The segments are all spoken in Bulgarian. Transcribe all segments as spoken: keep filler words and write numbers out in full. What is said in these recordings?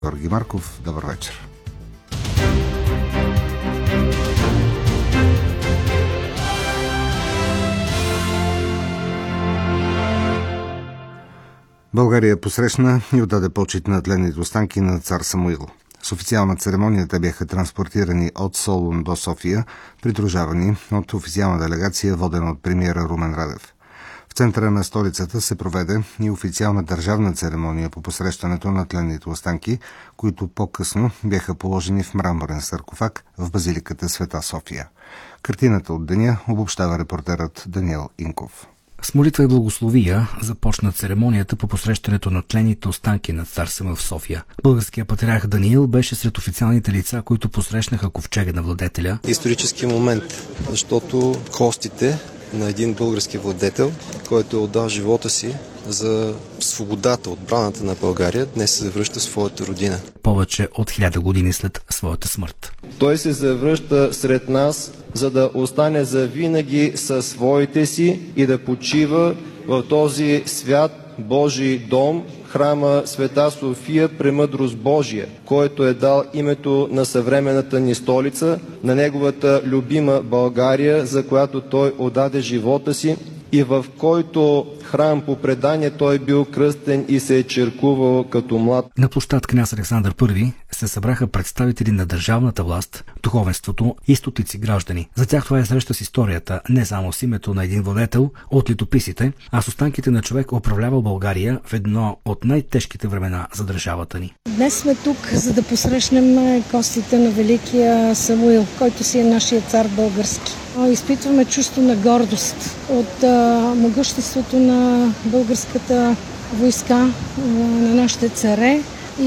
Георги Марков, добър вечер. България посрещна и отдаде почит на тленните останки на цар Самуил. С официална церемония те бяха транспортирани от Солун до София, придружавани от официална делегация, водена от премиера Румен Радев. В центъра на столицата се проведе и официална държавна церемония по посрещането на тленните останки, които по-късно бяха положени в мраморен саркофаг в базиликата Света София. Картината от деня обобщава репортерът Даниел Инков. С молитва и благословия започна церемонията по посрещането на тленните останки на цар Самуил в София. Българският патриарх Даниил беше сред официалните лица, които посрещнаха ковчега на владетеля. Исторически момент, защото костите на един български владетел, който е отдал живота си за свободата, отбраната на България, днес се завръща в своята родина. Повече от хиляда години след своята смърт. Той се завръща сред нас, за да остане завинаги със своите си и да почива в този свят Божий дом, храма Света София, премъдрост Божия, който е дал името на съвременната ни столица, на неговата любима България, за която той отдаде живота си, и в който храм по предание той бил кръстен и се е черкувал като млад. На площад Княз Александър Първи се събраха представители на държавната власт, духовенството и стотици граждани. За тях това е среща с историята, не само с името на един владетел от летописите, а с останките на човек, управлявал България в едно от най-тежките времена за държавата ни. Днес сме тук, за да посрещнем костите на великия Самуил, който си е нашия цар български. Изпитваме чувство на гордост от а, могъществото на българската войска, а, на нашите царе,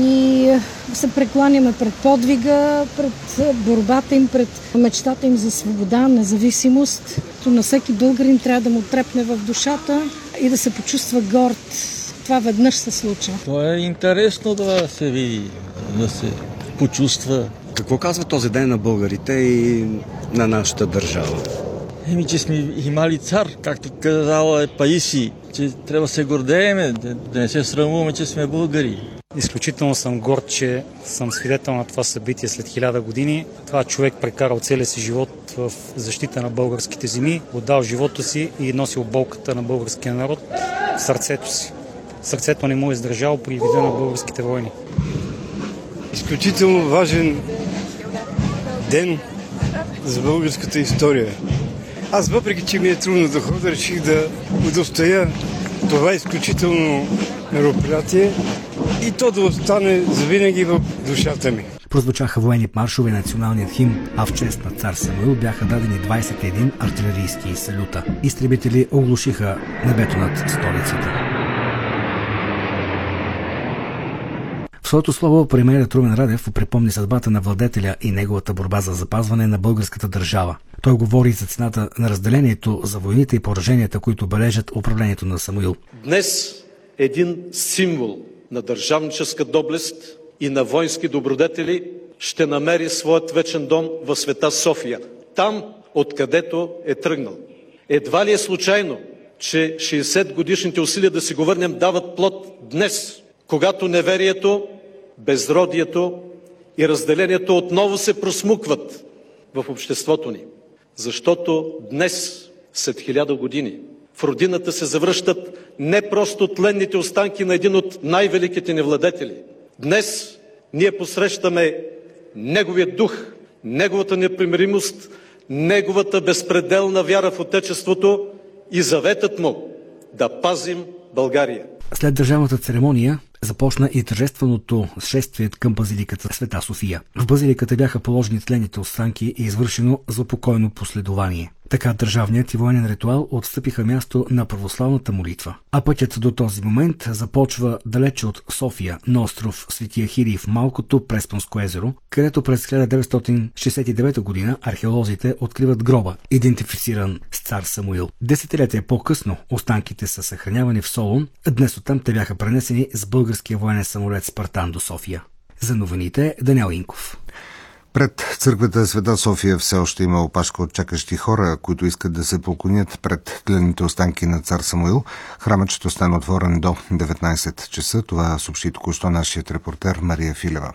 и се прекланяме пред подвига, пред борбата им, пред мечтата им за свобода, независимост. То на всеки българин трябва да му трепне в душата и да се почувства горд. Това веднъж се случва. То е интересно да се види, да се почувства. Какво казва този ден на българите и на нашата държава? Еми, че сме имали цар, както казала е Паисий, че трябва да се гордееме, да не се срамуваме, че сме българи. Изключително съм горд, че съм свидетел на това събитие след хиляда години. Това човек прекарал целия си живот в защита на българските земи, отдал живота си и носил болката на българския народ в сърцето си. Сърцето не му е издържало при вида на българските войни. Изключително важен ден за българската история. Аз, въпреки че ми е трудно да ходя, реших да удостоя това изключително мероприятие и то да остане завинаги в душата ми. Прозвучаха военни маршове и националният химн, а в чест на цар Самуил бяха дадени двадесет и един артилерийски салюта. Изтребители оглушиха небето над столицата. В своето слово премиерът Румен Радев припомни съдбата на владетеля и неговата борба за запазване на българската държава. Той говори за цената на разделението, за войните и пораженията, които бележат управлението на Самуил. Днес един символ на държавническа доблест и на воински добродетели ще намери своят вечен дом в Света София, там, откъдето е тръгнал. Едва ли е случайно, че шейсет годишните усилия да си го върнем дават плод днес, когато неверието, безродието и разделението отново се просмукват в обществото ни. Защото днес, след хиляда години, в родината се завръщат не просто тленните останки на един от най-великите ни владетели. Днес ние посрещаме неговия дух, неговата непримиримост, неговата безпределна вяра в Отечеството и заветът му да пазим България. След държавната церемония започна и тържественото шествие към базиликата Света София. В базиликата бяха положени тленните останки и извършено заупокойно последование. Така държавният и военен ритуал отстъпиха място на православната молитва. А пътят до този момент започва далече от София, на остров Свети Ахирий в малкото Преспанско езеро, където през хиляда деветстотин шейсет и девета година археолозите откриват гроба, идентифициран с цар Самуил. Десетилетия по-късно останките са съхранявани в Солун, а днес оттам те бяха пренесени с българския военен самолет Спартан до София. За новините Даниел Инков. Пред църквата Света София все още има опашка от чакащи хора, които искат да се поклонят пред тленните останки на цар Самуил. Храмът ще остане отворен до деветнайсет часа. Това съобщи току-що нашият репортер Мария Филева.